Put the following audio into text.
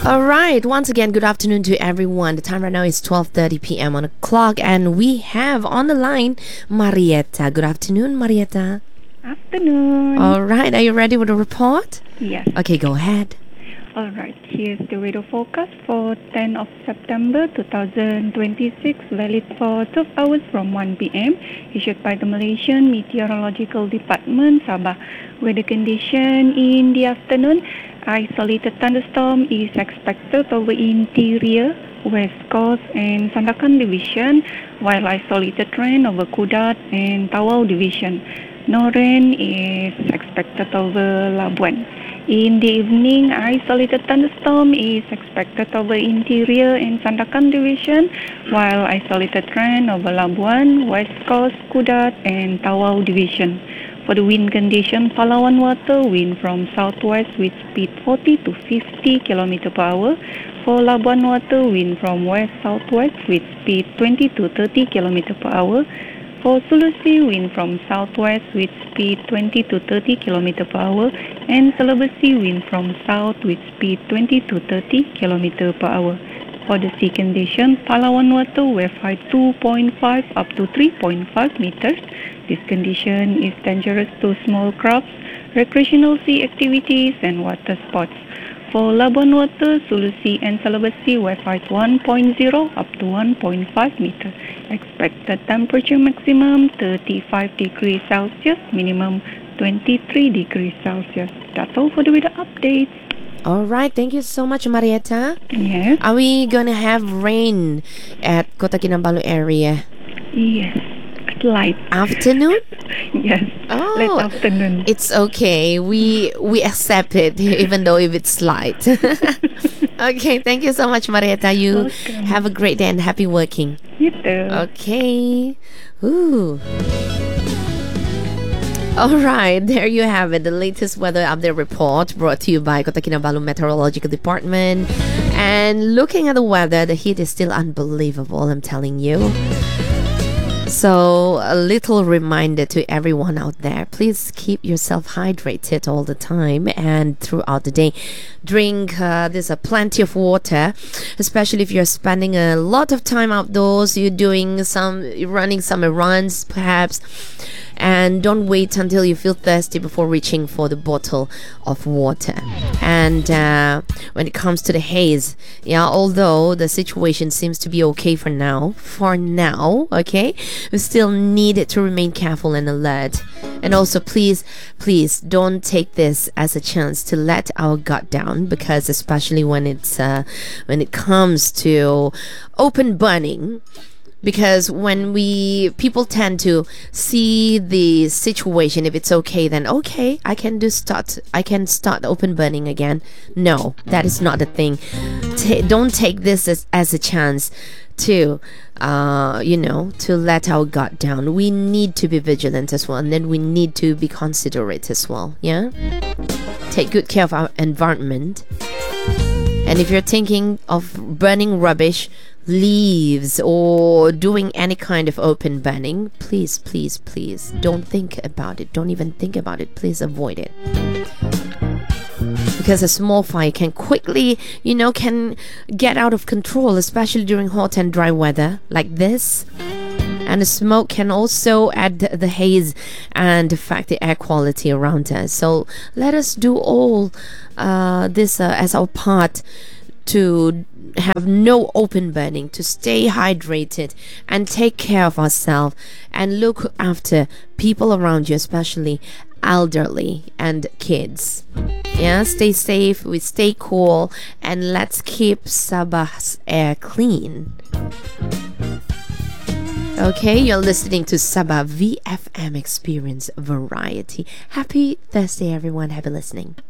All right. Once again, good afternoon to everyone. The time right now is 12:30 p.m. on the clock, and we have on the line Marietta. Good afternoon, Marietta. Afternoon. All right. Are you ready with the report? Yes. Okay, go ahead. All right. Here's the weather forecast for 10th of September 2026, valid for 12 hours from 1 p.m. Issued by the Malaysian Meteorological Department, Sabah. Weather condition in the afternoon. Isolated thunderstorm is expected over interior, West Coast and Sandakan Division, while isolated rain over Kudat and Tawau Division. No rain is expected over Labuan. In the evening, isolated thunderstorm is expected over interior and Sandakan Division, while isolated rain over Labuan, West Coast, Kudat and Tawau Division. For the wind condition, Palawan water, wind from southwest with speed 40 to 50 km per hour. For Labuan water, wind from west-southwest with speed 20 to 30 km per hour. For Sulawesi, wind from southwest with speed 20 to 30 km per hour. And Sulawesi, wind from south with speed 20 to 30 km per hour. For the sea condition, Palawan water, wave height 2.5 up to 3.5 meters. This condition is dangerous to small crabs, recreational sea activities and water sports. For Labuan water, Sulawesi and Sulawesi, wave height 1.0 up to 1.5 meters. Expected temperature maximum 35 degrees Celsius, minimum 23 degrees Celsius. That's all for the weather updates. All right. Thank you so much, Marietta. Yes. Are we going to have rain at Kota Kinabalu area? Yes. Light afternoon. Yes. Oh, late afternoon. It's okay. We accept it, even though if it's light. Okay. Thank you so much, Marietta. You Welcome. have a great day and happy working. You too. Okay. Ooh. All right, there you have it. The latest weather update report brought to you by Kota Kinabalu Meteorological Department. And looking at the weather, the heat is still unbelievable, I'm telling you. So, a little reminder to everyone out there, please keep yourself hydrated all the time and throughout the day. Drink there's plenty of water, especially if you're spending a lot of time outdoors, you're running some errands perhaps, and don't wait until you feel thirsty before reaching for the bottle of water. And when it comes to the haze, although the situation seems to be okay for now, okay, we still need to remain careful and alert. And also, please don't take this as a chance to let our guard down, because especially when it comes to open burning. Because when people tend to see the situation, if it's okay, then okay, I can start open burning again. No, that is not the thing. Don't take this as a chance to to let our guard down. We need to be vigilant as well, and then we need to be considerate as well. Yeah, take good care of our environment. And if you're thinking of burning rubbish, leaves, or doing any kind of open burning, please don't think about it. Don't even think about it. Please avoid it. Because a small fire can quickly, can get out of control, especially during hot and dry weather like this. And the smoke can also add the haze and affect the air quality around us. So let us do all this as our part to have no open burning, to stay hydrated and take care of ourselves and look after people around you, especially elderly and kids. Yeah, stay safe, we stay cool, and let's keep Sabah's air clean. Okay, you're listening to Sabah VFM Experience Variety. Happy Thursday, everyone. Happy listening.